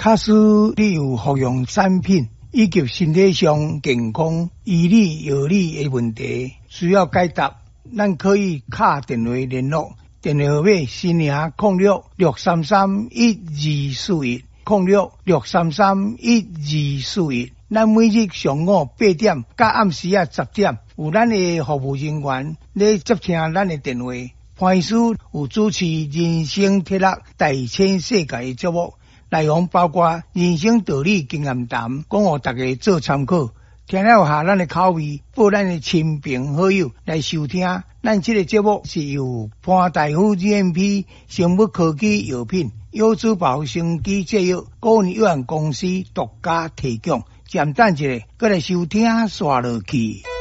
假使你有服用产品以及身体上健康、医理药理的问题，需要解答，咱可以打电话联络。电话号码是0663311241，0663311241。咱每日上午8点，甲暗时10点，有咱的服务人员咧接听咱的电话。潘医师有主持人生铁乐大千世界的节目，内容包括人生道理、经验谈，讲互大家做参考。听了下咱的口味，报咱的亲朋好友来收听。咱这个节目是由潘大夫 GMP 生物科技药品优质保生机制药股份有限公司独家提供。暂等一下，再来收听刷落去。